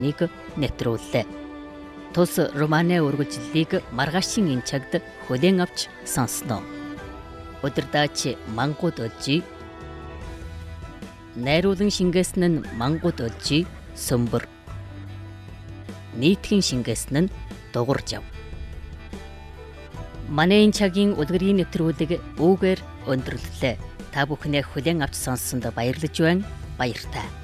нэвтрүүллээ. Тус романы үргэлжлэлийг маргаашийн энэ цагт хүлээн авч сонсноо. Өдөрдөөч мангууд олжий. Найруулан шингээсэн нь мангууд олжий сөмбөр. Нийтхэн шингээсэн нь дугур жав. Манай энэ цагийн үлгэрийн нэвтрүүлэг үүгээр өндөрлөлөө. Та бүхнээ хүлээн авч сонссонд баярлаж байна. Баяртай.